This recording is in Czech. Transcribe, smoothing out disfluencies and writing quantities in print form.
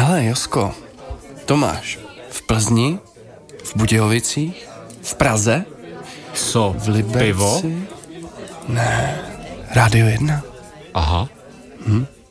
Hele, Josko, Tomáš, v Plzni, v Budějovicích, v Praze, Co? v Liberci... Pivo? Ne, Rádio 1. Aha.